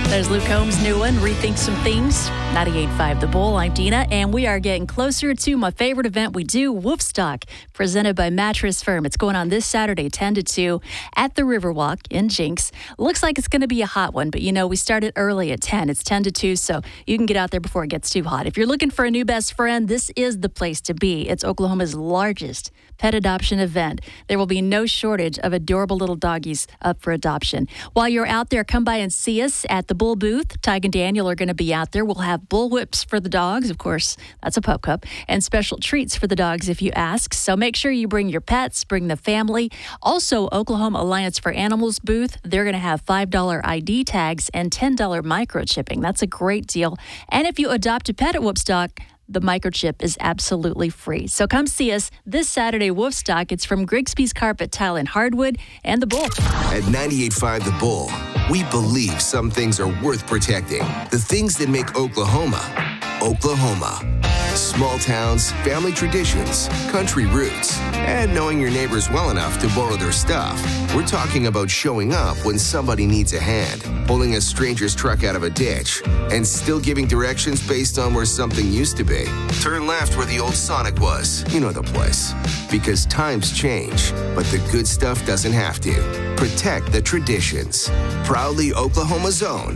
There's Luke Combs' new one, Rethink Some Things. 98.5 The Bull. I'm Dina, and we are getting closer to my favorite event we do, Woofstock, presented by Mattress Firm. It's going on this Saturday, 10 to 2, at the Riverwalk in Jinx. Looks like it's going to be a hot one, but we started early at 10. It's 10 to 2, so you can get out there before it gets too hot. If you're looking for a new best friend, this is the place to be. It's Oklahoma's largest pet adoption event. There will be no shortage of adorable little doggies up for adoption. While you're out there, come by and see us at the Bull booth. Tig and Daniel are going to be out there. We'll have bull whips for the dogs. Of course, that's a pup cup. And special treats for the dogs if you ask. So make sure you bring your pets, bring the family. Also, Oklahoma Alliance for Animals booth. They're going to have $5 ID tags and $10 microchipping. That's a great deal. And if you adopt a pet at Woofstock, the microchip is absolutely free. So come see us this Saturday, Woofstock. It's from Grigsby's Carpet Tile and Hardwood and The Bull. At 98.5 The Bull, we believe some things are worth protecting. The things that make Oklahoma, Oklahoma. Small towns, family traditions, country roots, and knowing your neighbors well enough to borrow their stuff. We're talking about showing up when somebody needs a hand, pulling a stranger's truck out of a ditch, and still giving directions based on where something used to be. Turn left where the old Sonic was. You know the place. Because times change, but the good stuff doesn't have to. Protect the traditions. Proudly Oklahoma's own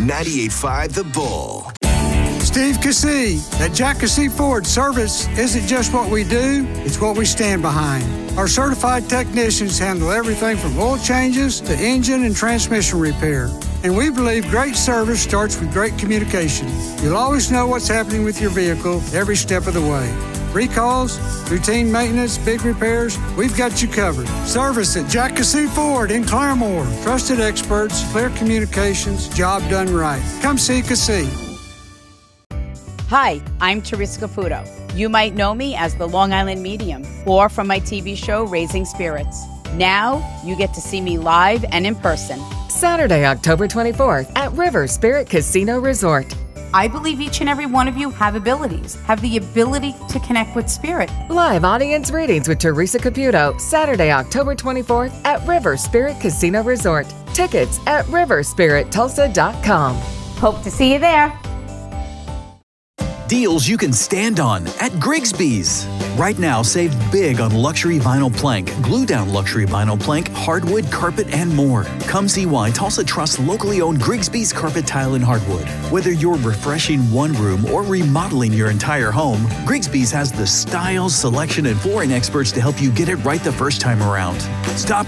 98.5 The Bull. Steve Cassey. At Jack Cassey Ford, service isn't just what we do, it's what we stand behind. Our certified technicians handle everything from oil changes to engine and transmission repair. And we believe great service starts with great communication. You'll always know what's happening with your vehicle every step of the way. Recalls, routine maintenance, big repairs, we've got you covered. Service at Jack Cassey Ford in Claremore. Trusted experts, clear communications, job done right. Come see Cassey. Hi, I'm Teresa Caputo. You might know me as the Long Island Medium or from my TV show, Raising Spirits. Now, you get to see me live and in person. Saturday, October 24th at River Spirit Casino Resort. I believe each and every one of you have abilities, have the ability to connect with spirit. Live audience readings with Teresa Caputo, Saturday, October 24th at River Spirit Casino Resort. Tickets at riverspirittulsa.com. Hope to see you there. Deals you can stand on at Grigsby's. Right now, save big on luxury vinyl plank, glue-down luxury vinyl plank, hardwood, carpet, and more. Come see why Tulsa trusts locally owned Grigsby's Carpet Tile and Hardwood. Whether you're refreshing one room or remodeling your entire home, Grigsby's has the style, selection, and flooring experts to help you get it right the first time around. Stop